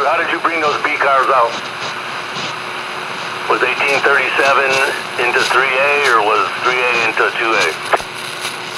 did you bring those B cars out? Was 1837 into 3A or was 3A into 2A?